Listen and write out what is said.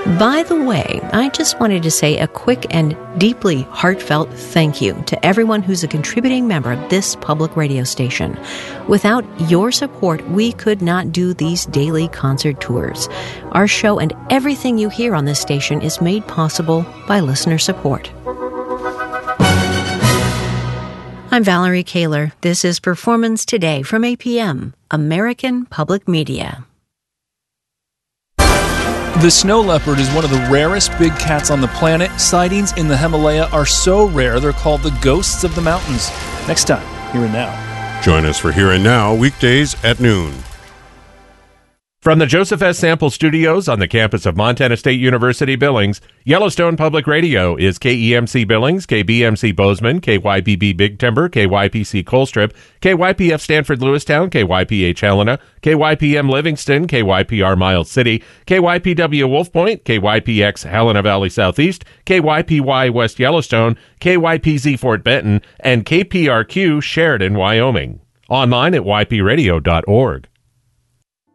By the way, I just wanted to say a quick and deeply heartfelt thank you to everyone who's a contributing member of this public radio station. Without your support, we could not do these daily concert tours. Our show and everything you hear on this station is made possible by listener support. I'm Valerie Kaler. This is Performance Today from APM, American Public Media. The snow leopard is one of the rarest big cats on the planet. Sightings in the Himalaya are so rare they're called the ghosts of the mountains. Next time, Here and Now. Join us for Here and Now, weekdays at noon. From the Joseph S. Sample Studios on the campus of Montana State University Billings, Yellowstone Public Radio is KEMC Billings, KBMC Bozeman, KYPB Big Timber, KYPC Colstrip, KYPF Stanford Lewistown, KYPH Helena, KYPM Livingston, KYPR Miles City, KYPW Wolf Point, KYPX Helena Valley Southeast, KYPY West Yellowstone, KYPZ Fort Benton, and KPRQ Sheridan, Wyoming. Online at ypradio.org.